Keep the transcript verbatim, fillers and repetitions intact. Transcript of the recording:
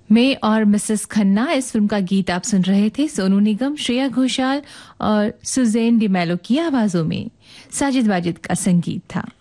मैं और मिसेस खन्ना, इस फिल्म का गीत आप सुन रहे थे सोनू निगम, श्रेया घोषाल और सुजैन डिमेलो की आवाजों में। साजिद वाजिद का संगीत था।